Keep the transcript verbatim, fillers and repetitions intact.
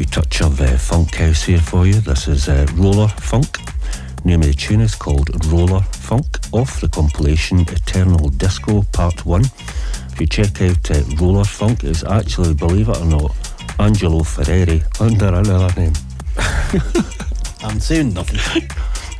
wee touch of uh, funk house here for you. This is uh, Roller Funk. Name of the tune is called Roller Funk, off the compilation Eternal Disco Part one. If you check out uh, Roller Funk, it's actually, believe it or not, Angelo Ferreri under another name. I'm saying nothing.